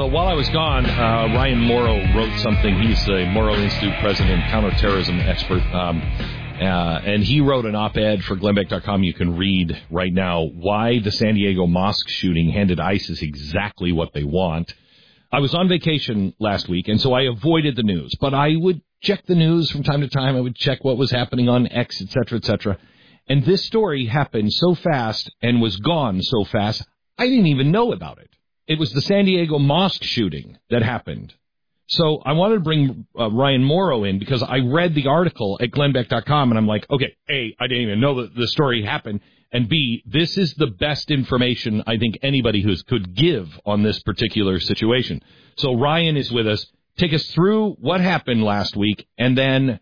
So while I was gone, Ryan Morrow wrote something. He's a Morrow Institute president, counterterrorism expert. And he wrote an op-ed for Glenbeck.com you can read right now, why the San Diego mosque shooting handed ISIS exactly what they want. I was on vacation last week, and so I avoided the news. But I would check the news from time to time. I would check what was happening on X, et cetera, et cetera. And this story happened so fast and was gone so fast, I didn't even know about it. It was the San Diego mosque shooting that happened. So I wanted to bring Ryan Morrow in because I read the article at Glenbeck.com, and I'm like, okay, A, I didn't even know that the story happened, and B, this is the best information I think anybody could give on this particular situation. So Ryan is with us. Take us through what happened last week, and then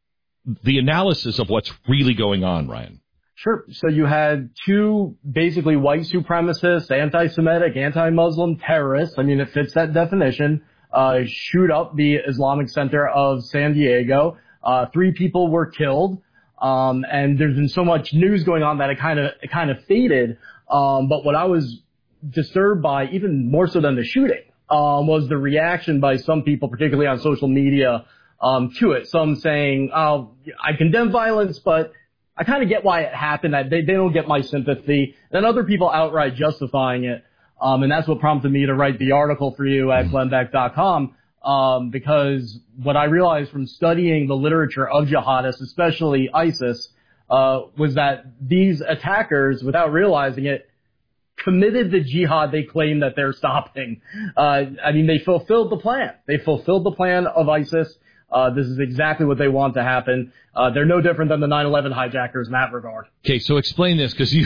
the analysis of what's really going on, Ryan. Sure. So you had two basically white supremacists, anti-Semitic, anti-Muslim terrorists. I mean, it fits that definition. Shoot up the Islamic Center of San Diego. 3 people were killed. And there's been so much news going on that it kind of faded. But what I was disturbed by, even more so than the shooting, was the reaction by some people, particularly on social media, to it. Some saying, oh, I condemn violence, but I kind of get why it happened. They don't get my sympathy. And then other people outright justifying it. And that's what prompted me to write the article for you at Glenbeck.com. Because what I realized from studying the literature of jihadists, especially ISIS, was that these attackers, without realizing it, committed the jihad they claim that they're stopping. I mean, they fulfilled the plan. They fulfilled the plan of ISIS. This is exactly what they want to happen. They're no different than the 9/11 hijackers in that regard. Okay, so explain this, because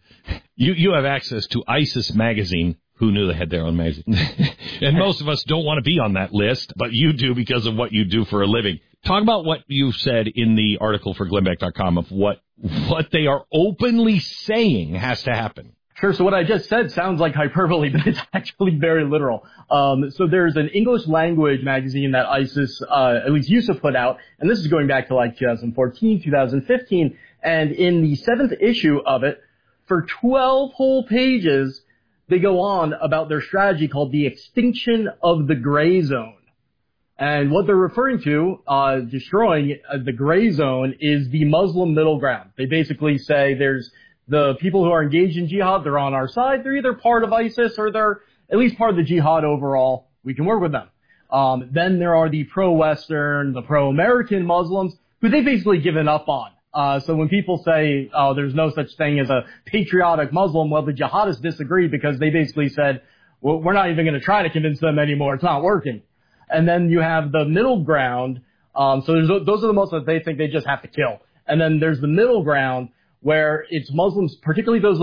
you have access to ISIS magazine. Who knew they had their own magazine? And most of us don't want to be on that list, but you do because of what you do for a living. Talk about what you said in the article for Glenbeck.com of what they are openly saying has to happen. Sure. So what I just said sounds like hyperbole, but it's actually very literal. So there's an English language magazine that ISIS, at least used to put out, and this is going back to like 2014, 2015. And in the 7th issue of it, for 12 whole pages, they go on about their strategy called the extinction of the gray zone. And what they're referring to, destroying the gray zone, is the Muslim middle ground. They basically say there's the people who are engaged in jihad, they're on our side. They're either part of ISIS or they're at least part of the jihad overall. We can work with them. Then there are the pro-Western, the pro-American Muslims who they've basically given up on. So when people say, oh, there's no such thing as a patriotic Muslim, well, the jihadists disagree because they basically said, well, we're not even going to try to convince them anymore. It's not working. And then you have the middle ground. So those are the Muslims that they think they just have to kill. And then there's the middle ground where it's Muslims, particularly those